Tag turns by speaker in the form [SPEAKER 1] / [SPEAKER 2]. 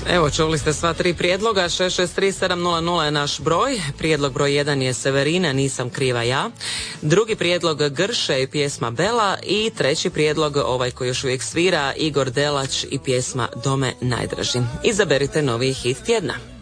[SPEAKER 1] Evo, čuli ste sva tri prijedloga. 663-700 je naš broj. Prijedlog broj 1 je Severina, Nisam kriva ja. Drugi prijedlog Grše i pjesma Bela. I treći prijedlog, ovaj koji još uvijek svira, Igor Delać i pjesma Dome najdraži. Izaberite novi hit tjedna.